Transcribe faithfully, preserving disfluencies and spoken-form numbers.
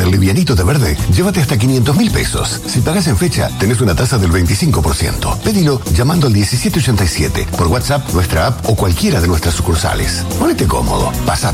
súper livianito de verde, llévate hasta quinientos mil pesos. Si pagas en fecha, tenés una tasa del veinticinco por ciento. Pedilo llamando al diecisiete ochenta y siete, por WhatsApp, nuestra app o cualquiera de nuestras sucursales. Ponete cómodo, pasa